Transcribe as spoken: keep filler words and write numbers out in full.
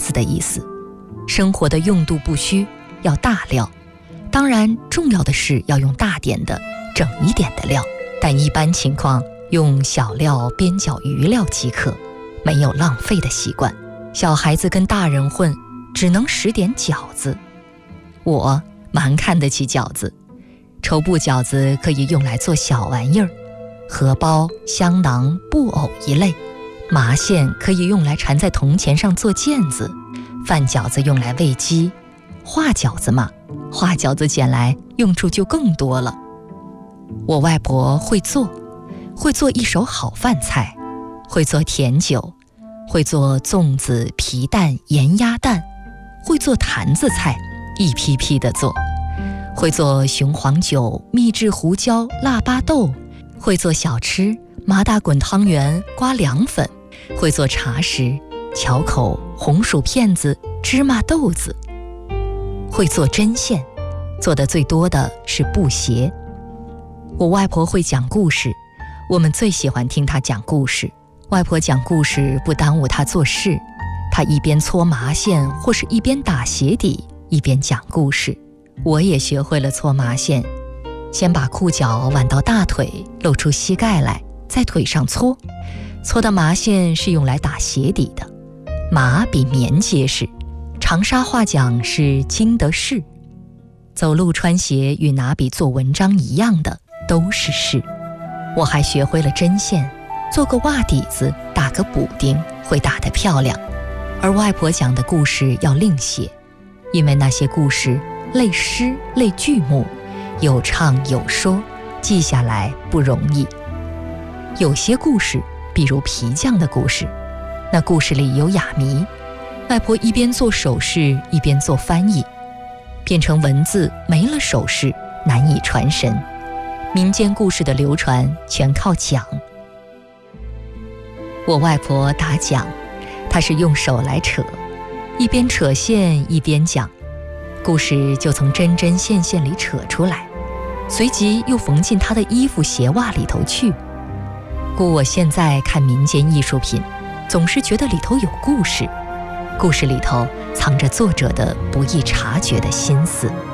子的意思。生活的用度不虚，要大料，当然重要的是要用大点的整一点的料，但一般情况用小料边角余料即可，没有浪费的习惯。小孩子跟大人混，只能使点饺子。我蛮看得起饺子，绸布饺子可以用来做小玩意儿，荷包、香囊、布偶一类。麻线可以用来缠在铜钱上做毽子，饭饺子用来喂鸡，画饺子嘛，画饺子捡来用处就更多了。我外婆会做，会做一手好饭菜，会做甜酒，会做粽子、皮蛋、盐鸭蛋，会做坛子菜，一批批的做，会做雄黄酒、秘制胡椒、腊八豆，会做小吃，麻大滚汤圆、瓜凉粉，会做茶食，巧口、红薯片子、芝麻豆子，会做针线，做的最多的是布鞋。我外婆会讲故事，我们最喜欢听她讲故事。外婆讲故事不耽误她做事，她一边搓麻线或是一边打鞋底，一边讲故事。我也学会了搓麻线，先把裤脚挽到大腿，露出膝盖来，在腿上搓。搓的麻线是用来打鞋底的，麻比棉结实。长沙话讲是经得事。走路穿鞋与拿笔做文章一样的，都是事。我还学会了针线，做个袜底子，打个补丁，会打得漂亮。而外婆讲的故事要另写，因为那些故事类诗类剧目，有唱有说，记下来不容易。有些故事，比如皮匠的故事，那故事里有哑谜，外婆一边做手势一边做翻译，变成文字没了手势，难以传神。民间故事的流传全靠讲。我外婆打讲，她是用手来扯，一边扯线一边讲，故事就从针针线线里扯出来，随即又缝进她的衣服鞋袜里头去。故我现在看民间艺术品，总是觉得里头有故事，故事里头藏着作者的不易察觉的心思。